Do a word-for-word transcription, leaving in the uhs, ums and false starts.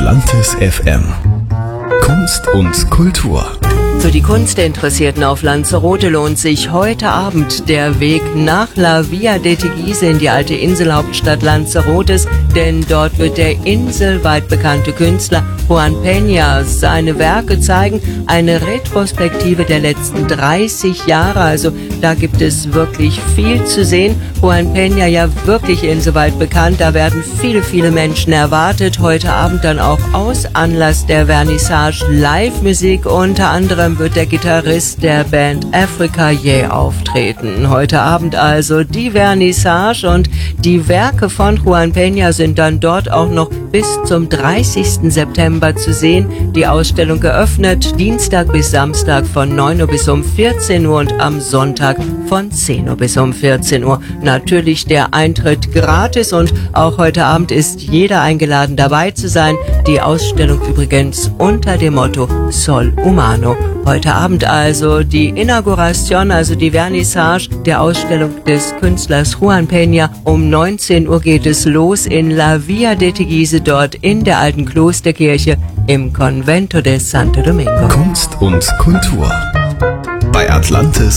Atlantis F M. Kunst und Kultur. Für die Kunstinteressierten auf Lanzarote lohnt sich heute Abend der Weg nach La Via de Teguise in die alte Inselhauptstadt Lanzarotes, denn dort wird der inselweit bekannte Künstler Juan Peña seine Werke zeigen, eine Retrospektive der letzten dreißig Jahre, also da gibt es wirklich viel zu sehen. Juan Peña ja wirklich inselweit bekannt, da werden viele, viele Menschen erwartet. Heute Abend dann auch aus Anlass der Vernissage Live-Musik, unter anderem wird der Gitarrist der Band Africa Ye auftreten. Heute Abend also die Vernissage und die Werke von Juan Peña sind dann dort auch noch bis zum dreißigsten September zu sehen. Die Ausstellung geöffnet Dienstag bis Samstag von neun Uhr bis um vierzehn Uhr und am Sonntag von zehn Uhr bis um vierzehn Uhr. Natürlich der Eintritt gratis und auch heute Abend ist jeder eingeladen dabei zu sein. Die Ausstellung übrigens unter dem Motto Sol Humano. Heute Abend also die Inauguration, also die Vernissage der Ausstellung des Künstlers Juan Peña. Um neunzehn Uhr geht es los in La Via de Teguise, dort in der alten Klosterkirche im Convento de Santo Domingo. Kunst und Kultur bei Atlantis